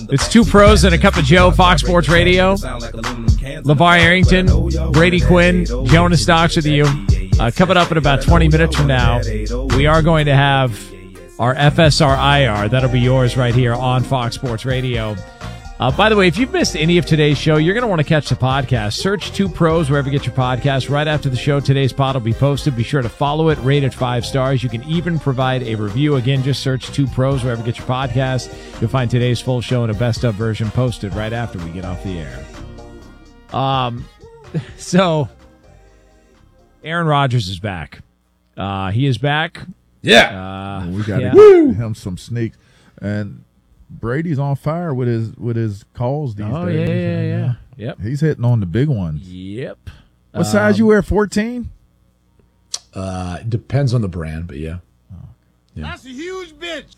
It's Two Pros and a Cup of Joe, Fox Sports Radio. LeVar Arrington, Brady Quinn, Jonas Knox with you. Coming up in about 20 minutes from now, we are going to have our FSR IR. That'll be yours right here on Fox Sports Radio. By the way, if you've missed any of today's show, you're going to want to catch the podcast. Search Two Pros wherever you get your podcast. Right after the show, today's pod will be posted. Be sure to follow it, rate it 5 stars. You can even provide a review. Again, just search Two Pros wherever you get your podcast. You'll find today's full show in a best-of version posted right after we get off the air. So, Aaron Rodgers is back. He is back. Yeah. We got to give him some sneaks. And Brady's on fire with his calls these days. Yeah. Yep. He's hitting on the big ones. Yep. What size you wear? 14? Depends on the brand, but yeah. That's a huge bitch.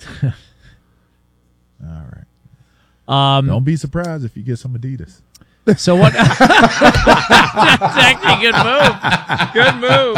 All right. Don't be surprised if you get some Adidas. So what? That's actually good move.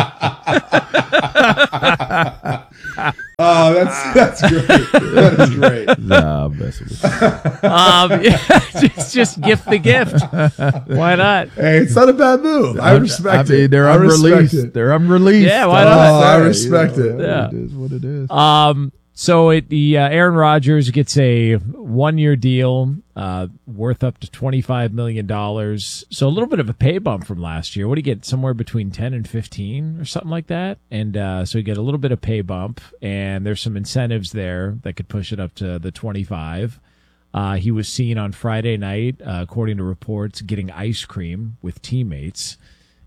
Oh, that's great. That is great. Nah, I'm messing with you. Just gift the gift. Why not? Hey, it's not a bad move. I respect it. They're unreleased. They're unreleased. Yeah, why not? I respect it. Yeah. It is what it is. So Aaron Rodgers gets a 1-year deal worth up to $25 million. So a little bit of a pay bump from last year. What do you get? Somewhere between 10 and 15 or something like that. And so you get a little bit of pay bump, and there's some incentives there that could push it up to the 25. He was seen on Friday night, according to reports, getting ice cream with teammates.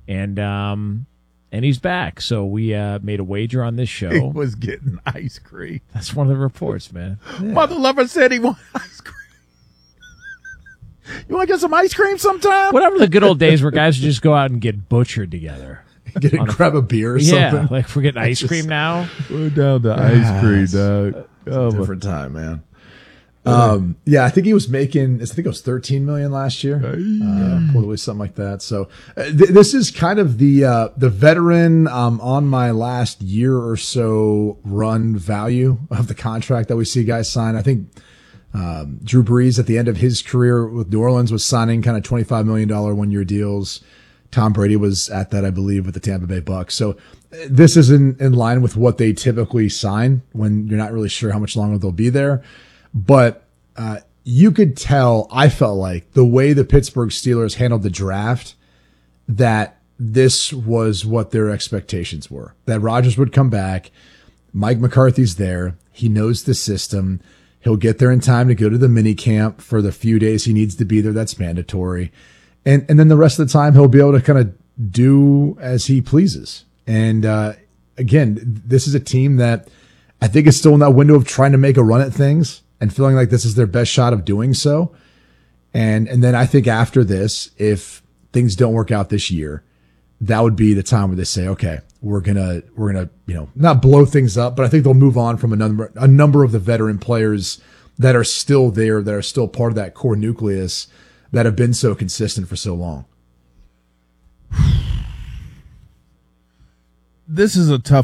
And he's back. So we made a wager on this show. He was getting ice cream. That's one of the reports, man. Yeah. Mother lover said he wanted ice cream. You want to get some ice cream sometime? Whatever the good old days where guys would just go out and get butchered together. Grab a beer or something. Yeah, like we're getting ice cream now. We're down to ice cream, dog. It's a different time, man. Yeah, I think he was making, I think it was $13 million last year, quarterly, something like that. So this is kind of the veteran on my last year or so run value of the contract that we see guys sign. I think Drew Brees at the end of his career with New Orleans was signing kind of $25 million 1-year deals. Tom Brady was at that, I believe, with the Tampa Bay Bucks. So this is in line with what they typically sign when you're not really sure how much longer they'll be there. But you could tell, I felt like, the way the Pittsburgh Steelers handled the draft, that this was what their expectations were. That Rodgers would come back. Mike McCarthy's there. He knows the system. He'll get there in time to go to the mini camp for the few days he needs to be there. That's mandatory. And then the rest of the time, he'll be able to kind of do as he pleases. And again, this is a team that I think is still in that window of trying to make a run at things and feeling like this is their best shot of doing so. And then I think after this, if things don't work out this year, that would be the time where they say, okay, we're gonna, not blow things up, but I think they'll move on from a number of the veteran players that are still there, that are still part of that core nucleus that have been so consistent for so long. This is a tough